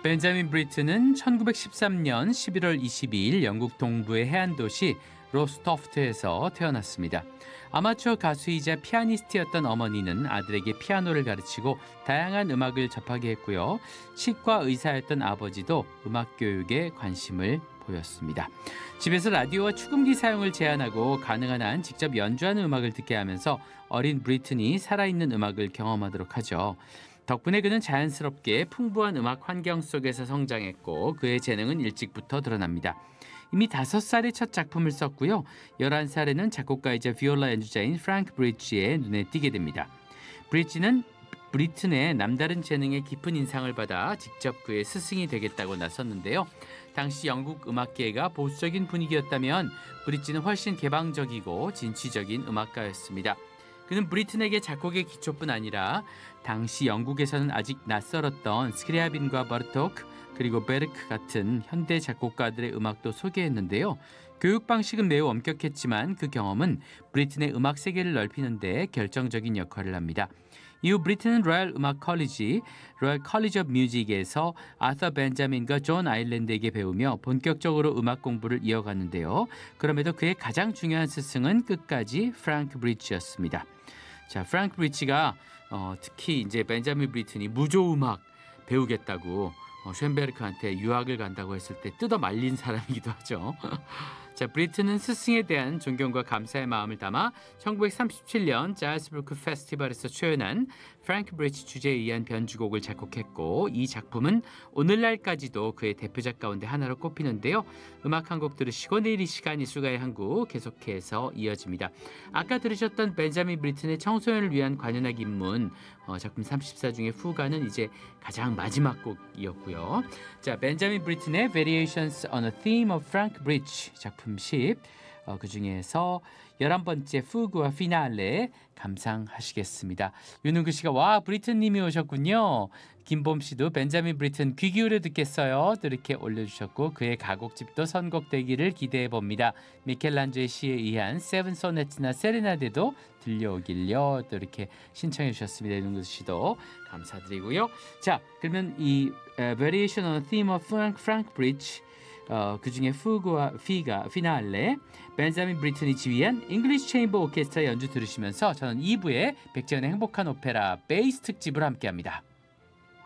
벤자민 브리튼은 1913년 11월 22일 영국 동부의 해안 도시 로스토프트에서 태어났습니다. 아마추어 가수이자 피아니스트였던 어머니는 아들에게 피아노를 가르치고 다양한 음악을 접하게 했고요. 치과 의사였던 아버지도 음악 교육에 관심을 보였습니다. 집에서 라디오와 축음기 사용을 제한하고 가능한 한 직접 연주하는 음악을 듣게 하면서 어린 브리튼이 살아있는 음악을 경험하도록 하죠. 덕분에 그는 자연스럽게 풍부한 음악 환경 속에서 성장했고 그의 재능은 일찍부터 드러납니다. 이미 5살에 첫 작품을 썼고요. 11살에는 작곡가이자 비올라 연주자인 프랭크 브리치의 눈에 띄게 됩니다. 브리치는 브리튼의 남다른 재능에 깊은 인상을 받아 직접 그의 스승이 되겠다고 나섰는데요. 당시 영국 음악계가 보수적인 분위기였다면 브리치는 훨씬 개방적이고 진취적인 음악가였습니다. 그는 브리튼에게 작곡의 기초뿐 아니라 당시 영국에서는 아직 낯설었던 스크리아빈과 바르토크 그리고 베르크 같은 현대 작곡가들의 음악도 소개했는데요. 교육 방식은 매우 엄격했지만 그 경험은 브리튼의 음악 세계를 넓히는 데 결정적인 역할을 합니다. 이후 브리튼은 로열 음악 컬리지, 로열 컬리지 오브 뮤직에서 아서 벤자민과 존 아일랜드에게 배우며 본격적으로 음악 공부를 이어갔는데요. 그럼에도 그의 가장 중요한 스승은 끝까지 프랭크 브리치였습니다. 자, 프랭크 브리치가 특히 이제 벤자민 브리튼이 무조음악 배우겠다고 쇤베르크한테 유학을 간다고 했을 때 뜯어 말린 사람이기도 하죠. 자, 브리튼은 스승에 대한 존경과 감사의 마음을 담아 1937년 자일스부르크 페스티벌에서 초연한 프랭크 브리치 주제에 의한 변주곡을 작곡했고 이 작품은 오늘날까지도 그의 대표작 가운데 하나로 꼽히는데요. 음악 한 곡 들으시고 내일 이 시간 이수가의 한국 계속해서 이어집니다. 아까 들으셨던 벤자민 브리튼의 청소년을 위한 관현악 입문 작품 34 중에 후가는 이제 가장 마지막 곡이었고요. 자, 벤자민 브리튼의 Variations on a Theme of Frank Bridge 작품 10 그 중에서 11번째 fugue와 피날레 감상하시겠습니다. 윤은구 씨가 와 브리튼 님이 오셨군요. 김봄 씨도 벤자민 브리튼 귀 기울여 듣겠어요. 또 이렇게 올려주셨고 그의 가곡집도 선곡되기를 기대해 봅니다. 미켈란조의 시에 의한 세븐 소네트나 세레나데도 들려오길요. 또 이렇게 신청해 주셨습니다. 윤은구 씨도 감사드리고요. 자, 그러면 이 Variation on a Theme of Frank Bridge 그 중에 fugue와 피날레 벤자민 브리튼이 지휘한 잉글리시 체인버 오케스트라 연주 들으시면서 저는 2부에 백지연의 행복한 오페라 베이스 특집을 함께합니다.